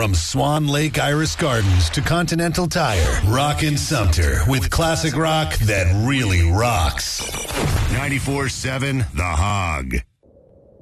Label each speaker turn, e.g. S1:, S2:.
S1: From Swan Lake Iris Gardens to Continental Tire, rockin' Sumter with classic rock that really rocks.
S2: 94.7 The Hog.